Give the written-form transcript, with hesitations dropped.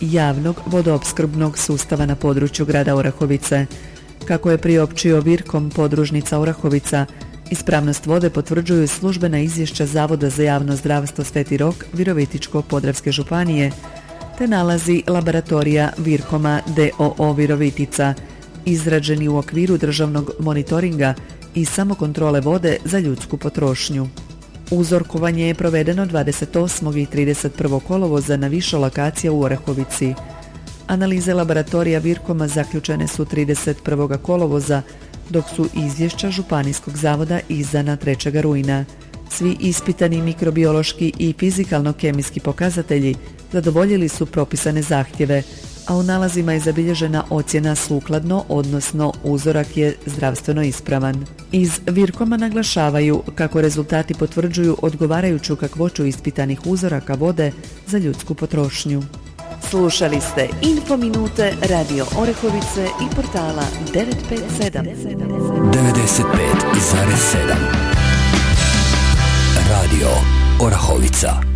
javnog vodoopskrbnog sustava na području grada Orahovice. Kako je priopćio Virkom podružnica Orahovica, ispravnost vode potvrđuju službena izvješća Zavoda za javno zdravstvo Sveti Rok Virovitičko-podravske županije te nalazi laboratorija Virkoma d.o.o. Virovitica, izrađeni u okviru državnog monitoringa i samokontrole vode za ljudsku potrošnju. Uzorkovanje je provedeno 28. i 31. kolovoza na više lokacija u Orahovici. Analize laboratorija Virkoma zaključene su 31. kolovoza, dok su izvješća Županijskog zavoda izdana 3. rujna. Svi ispitani mikrobiološki i fizikalno-kemijski pokazatelji zadovoljili su propisane zahtjeve, a u nalazima je zabilježena ocjena sukladno, odnosno uzorak je zdravstveno ispravan. Iz Virkoma naglašavaju kako rezultati potvrđuju odgovarajuću kakvoću ispitanih uzoraka vode za ljudsku potrošnju. Slušali ste Info Minute Radio Orehovice i portala 957. 95,7 Radio Orahovica.